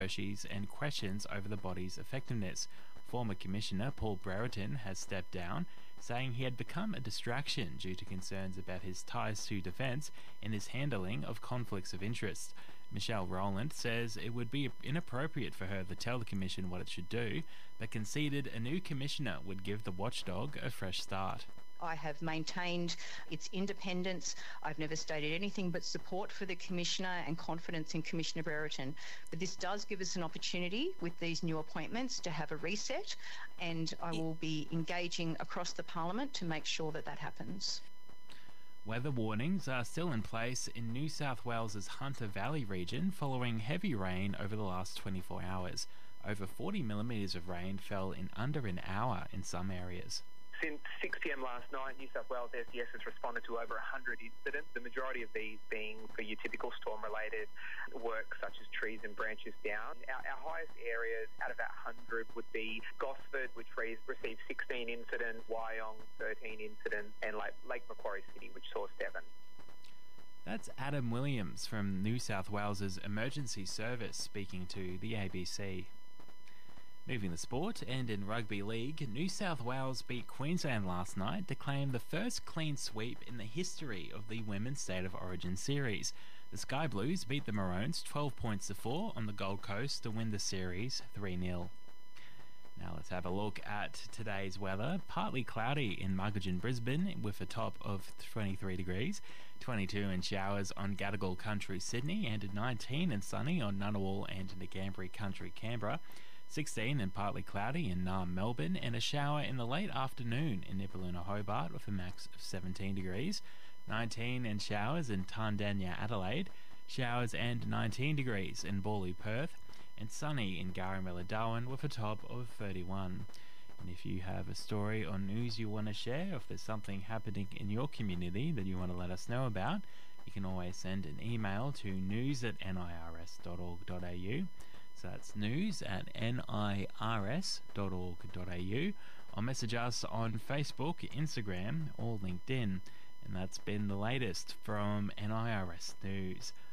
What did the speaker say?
controversies and questions over the body's effectiveness. Former Commissioner Paul Brereton has stepped down, saying he had become a distraction due to concerns about his ties to defence and his handling of conflicts of interest. Michelle Rowland says it would be inappropriate for her to tell the Commission what it should do, but conceded a new Commissioner would give the watchdog a fresh start. I have maintained its independence. I've never stated anything but support for the Commissioner and confidence in Commissioner Brereton. But this does give us an opportunity with these new appointments to have a reset, and I will be engaging across the Parliament to make sure that that happens. Weather warnings are still in place in New South Wales's Hunter Valley region following heavy rain over the last 24 hours. Over 40 millimetres of rain fell in under an hour in some areas. Since 6 p.m. last night, New South Wales SES has responded to over 100 incidents, the majority of these being for your typical storm-related work such as trees and branches down. Our highest areas out of that 100 would be Gosford, which received 16 incidents, Wyong 13 incidents, and Lake Macquarie City, which saw 7. That's Adam Williams from New South Wales's Emergency Service speaking to the ABC. Moving to sport, and in rugby league, New South Wales beat Queensland last night to claim the first clean sweep in the history of the Women's State of Origin series. The Sky Blues beat the Maroons 12 points to 4 on the Gold Coast to win the series 3-0. Now let's have a look at today's weather. Partly cloudy in Muggeridge, Brisbane with a top of 23 degrees, 22 in showers on Gadigal Country, Sydney, and 19 and sunny on Ngunnawal and Ngambri Country, Canberra. 16 and partly cloudy in Naarm, Melbourne, and a shower in the late afternoon in Nibbaluna, Hobart with a max of 17 degrees. 19 and showers in Tandanya, Adelaide. Showers and 19 degrees in Bawley, Perth, and sunny in Garimella, Darwin with a top of 31. And if you have a story or news you want to share, if there's something happening in your community that you want to let us know about, you can always send an email to news@nirs.org.au. So that's news@nirs.org.au, or message us on Facebook, Instagram, or LinkedIn. And that's been the latest from NIRS News.